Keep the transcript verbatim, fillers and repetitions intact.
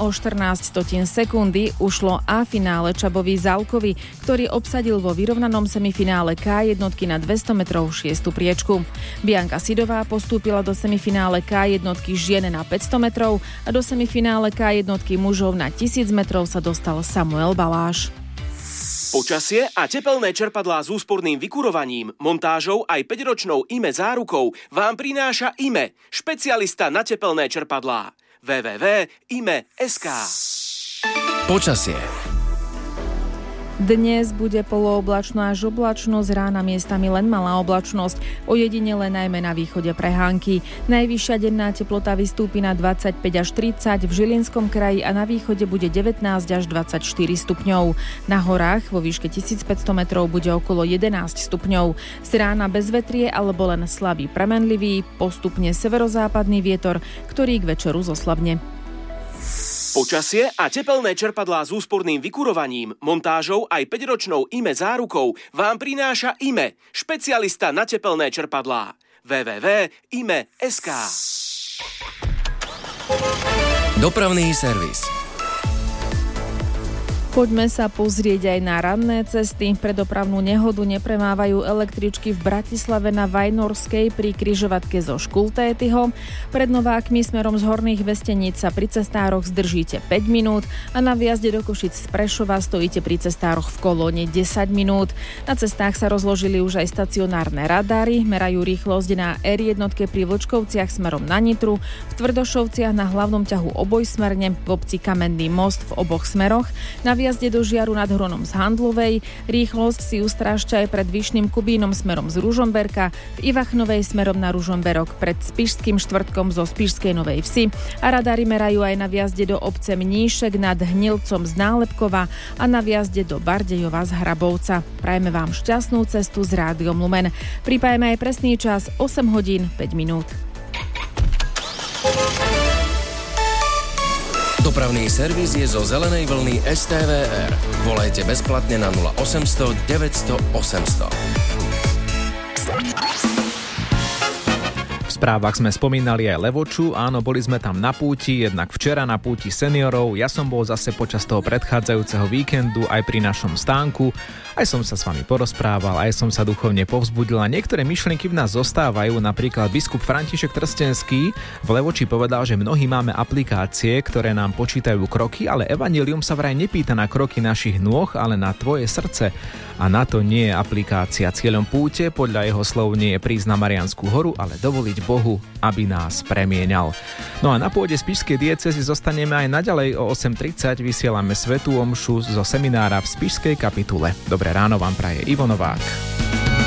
o štrnásť stotín sekundy ušlo A finále Čabovi Zálkovi, ktorý obsadil vo vyrovnanom semifinále K jednotky na dvesto metrov šiestu priečku. Bianka Sidová postúpila do semifinále K jednotky žien na päťsto metrov a do semifinále K jednotky mužov na tisíc metrov sa dostal Samuel Baláš. Počasie a tepelné čerpadlá s úsporným vykurovaním, montážou aj päťročnou í em é zárukou vám prináša í em é, špecialista na tepelné čerpadlá. w w w bodka i m e bodka es ká. Počasie. Dnes bude polooblačno až oblačno, z rána miestami len malá oblačnosť, ojedinele najmä na východe prehánky. Najvyššia denná teplota vystúpi na dvadsaťpäť až tridsať, v Žilinskom kraji a na východe bude devätnásť až dvadsaťštyri stupňov. Na horách vo výške tisícpäťsto metrov bude okolo jedenásť stupňov. Z rána bezvetrie alebo len slabý premenlivý, postupne severozápadný vietor, ktorý k večeru zoslabne. Počasie a tepelné čerpadlá s úsporným vykurovaním, montážou aj päťročnou í em é zárukou vám prináša í em é, špecialista na tepelné čerpadlá. w w w bodka i m e bodka es ká. Dopravný servis. Poďme sa pozrieť aj na ranné cesty. Pre dopravnú nehodu nepremávajú električky v Bratislave na Vajnorskej pri križovatke zo Škultétyho. Pred Novákmi smerom z Horných Vesteníc sa pri cestároch zdržíte päť minút a na vjazde do Košic z Prešova stojíte pri cestároch v kolóne desať minút. Na cestách sa rozložili už aj stacionárne radary, merajú rýchlosť na er jedna pri Vlčkovciach smerom na Nitru, v Tvrdošovciach na hlavnom ťahu obojsmerne, v obci Kamenný most v oboch smeroch, na jazde do Žiaru nad Hronom z Handlovej, rýchlosť si ustrážte aj pred Vyšným Kubínom smerom z Ružomberka, v Ivachnovej smerom na Ružomberok pred Spišským štvrtkom zo Spišskej Novej Vsi a radary merajú aj na vjazde do obce Mníšek nad Hnilcom z Nálepkova a na vjazde do Bardejova z Hrabovca. Prajeme vám šťastnú cestu s Rádiom Lumen. Pripájeme aj presný čas osem hodín päť minút. Dopravný servis je zo zelenej vlny es té vé er. Volajte bezplatne na nula osemsto deväťsto osemsto. V správach sme spomínali aj Levoču, áno, boli sme tam na púti, jednak včera na púti seniorov, ja som bol zase počas toho predchádzajúceho víkendu aj pri našom stánku, aj som sa s vami porozprával, aj som sa duchovne povzbudil a niektoré myšlienky v nás zostávajú, napríklad biskup František Trstenský v Levoči povedal, že mnohí máme aplikácie, ktoré nám počítajú kroky, ale evanjelium sa vraj nepýta na kroky našich nôh, ale na tvoje srdce. A na to nie je aplikácia. Cieľom púte podľa jeho slov nie je prísť na Mariánsku horu, ale dovoliť Bohu, aby nás premieňal. No a na pôde Spišskej diecézy zostaneme aj naďalej. O osem tridsať vysielame svätú omšu zo seminára v Spišskej kapitule. Dobré ráno vám praje Ivo Novák.